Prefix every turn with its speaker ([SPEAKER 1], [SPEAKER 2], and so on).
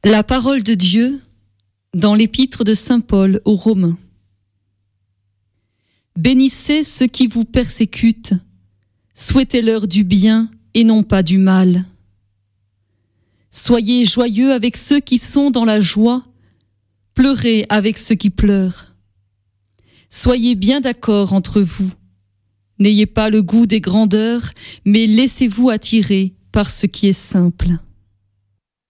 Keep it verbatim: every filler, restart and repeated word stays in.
[SPEAKER 1] La parole de Dieu dans l'épître de saint Paul aux Romains. Bénissez ceux qui vous persécutent, souhaitez-leur du bien et non pas du mal. Soyez joyeux avec ceux qui sont dans la joie, pleurez avec ceux qui pleurent. Soyez bien d'accord entre vous. N'ayez pas le goût des grandeurs, mais laissez-vous attirer par ce qui est simple.